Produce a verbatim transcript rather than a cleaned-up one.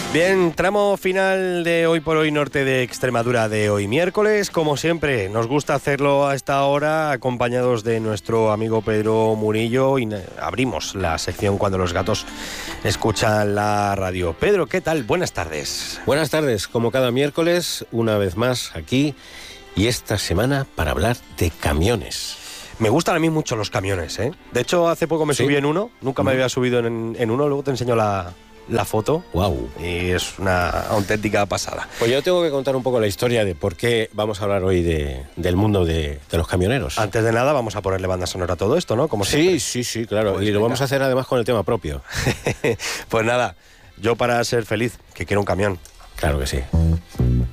Bien, tramo final de Hoy por Hoy Norte de Extremadura de hoy miércoles. Como siempre, nos gusta hacerlo a esta hora acompañados de nuestro amigo Pedro Murillo y abrimos la sección Cuando los gatos escuchan la radio. Pedro, ¿qué tal? Buenas tardes. Buenas tardes, como cada miércoles, una vez más aquí y esta semana para hablar de camiones. Me gustan a mí mucho los camiones, ¿eh? De hecho, hace poco me ¿Sí? subí en uno, nunca me había subido en, en uno, luego te enseño la... la foto. Wow. Y es una auténtica pasada. Pues yo tengo que contar un poco la historia de por qué vamos a hablar hoy de, del mundo de, de los camioneros. Antes de nada vamos a ponerle banda sonora a todo esto, ¿no? Como sí, siempre. sí, sí, claro. Pues y lo venga. vamos a hacer además con el tema propio. Pues nada, yo para ser feliz, que quiero un camión. Claro que sí.